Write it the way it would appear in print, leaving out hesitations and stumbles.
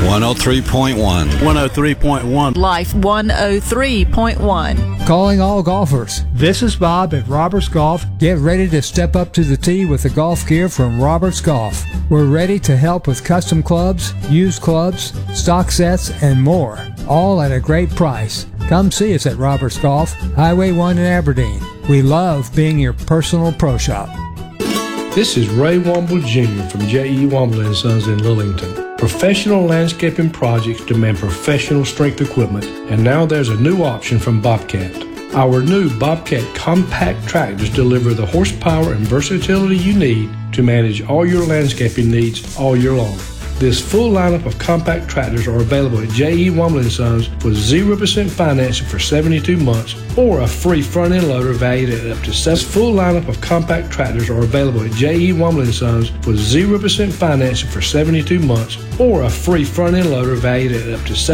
103.1. 103.1. Life 103.1. Calling all golfers. This is Bob at Roberts Golf. Get ready to step up to the tee with the golf gear from Roberts Golf. We're ready to help with custom clubs, used clubs, stock sets, and more. All at a great price. Come see us at Roberts Golf, Highway 1 in Aberdeen. We love being your personal pro shop. This is Ray Womble Jr. from J.E. Womble & Sons in Lillington. Professional landscaping projects demand professional strength equipment, and now there's a new option from Bobcat. Our new Bobcat compact tractors deliver the horsepower and versatility you need to manage all your landscaping needs all year long. This full lineup of compact tractors are available at J.E. Womble & Sons with 0% financing for 72 months or a free front-end loader valued at up to 7. This full lineup of compact tractors are available at J.E. Womble & Sons with 0% financing for 72 months or a free front-end loader valued at up to 7.